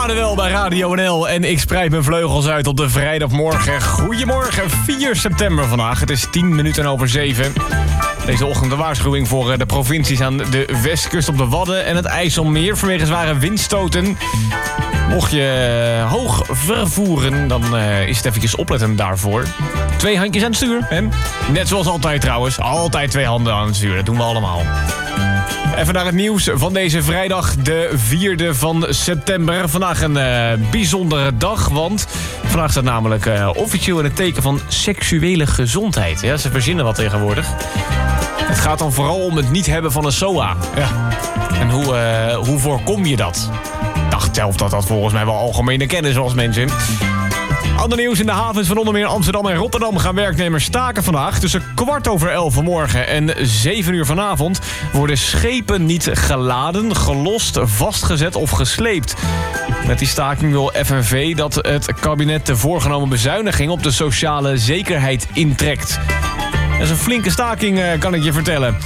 Manuel bij Radio NL en ik spreid mijn vleugels uit op de vrijdagmorgen. Goedemorgen, 4 september vandaag. Het is 7:10. Deze ochtend de waarschuwing voor de provincies aan de westkust op de Wadden en het IJsselmeer vanwege zware windstoten. Mocht je hoog vervoeren, dan is het eventjes opletten daarvoor. 2 handjes aan het stuur, hè? Net zoals altijd trouwens. Altijd 2 handen aan het stuur, dat doen we allemaal. Even naar het nieuws van deze vrijdag, de 4e van september. Vandaag een bijzondere dag, want vandaag staat namelijk officieel in het teken van seksuele gezondheid. Ja, ze verzinnen wat tegenwoordig. Het gaat dan vooral om het niet hebben van een SOA. Ja. En hoe voorkom je dat? Ik dacht zelf dat volgens mij wel algemene kennis was, mensen. Ander nieuws: in de havens van onder meer Amsterdam en Rotterdam gaan werknemers staken vandaag. Tussen 11:15 vanmorgen en 7:00 vanavond worden schepen niet geladen, gelost, vastgezet of gesleept. Met die staking wil FNV dat het kabinet de voorgenomen bezuiniging op de sociale zekerheid intrekt. Dat is een flinke staking, kan ik je vertellen.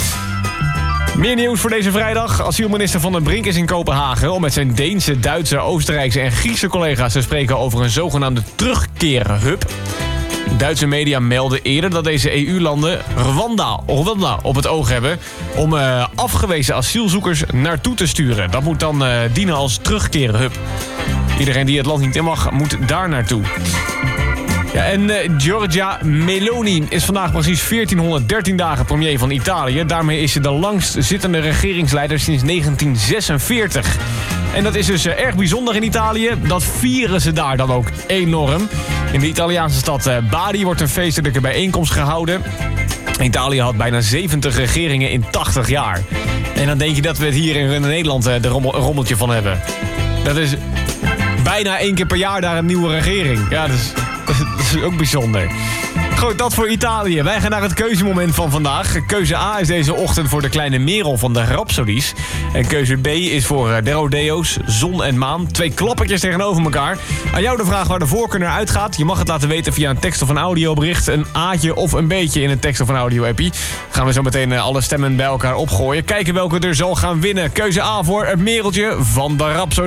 Meer nieuws voor deze vrijdag. Asielminister Van den Brink is in Kopenhagen om met zijn Deense, Duitse, Oostenrijkse en Griekse collega's te spreken over een zogenaamde terugkeerhub. Duitse media melden eerder dat deze EU-landen Rwanda op het oog hebben om afgewezen asielzoekers naartoe te sturen. Dat moet dan dienen als terugkeerhub. Iedereen die het land niet in mag, moet daar naartoe. Ja, en Giorgia Meloni is vandaag precies 1413 dagen premier van Italië. Daarmee is ze de langst zittende regeringsleider sinds 1946. En dat is dus erg bijzonder in Italië. Dat vieren ze daar dan ook enorm. In de Italiaanse stad Bari wordt een feestelijke bijeenkomst gehouden. Italië had bijna 70 regeringen in 80 jaar. En dan denk je dat we het hier in Nederland een rommeltje van hebben. Dat is bijna 1 keer per jaar daar een nieuwe regering. Ja, dat is ook bijzonder. Goed, dat voor Italië. Wij gaan naar het keuzemoment van vandaag. Keuze A is deze ochtend voor de kleine Merel van de Rhapsodies. En keuze B is voor de Rodeo's, Zon en Maan. 2 klappertjes tegenover elkaar. Aan jou de vraag waar de voorkeur naar uitgaat. Je mag het laten weten via een tekst of een audiobericht. Een A'tje of een B'tje in een tekst of een audio-appie. Gaan we zo meteen alle stemmen bij elkaar opgooien. Kijken welke er zal gaan winnen. Keuze A voor het Mereltje van de Rhapsodies.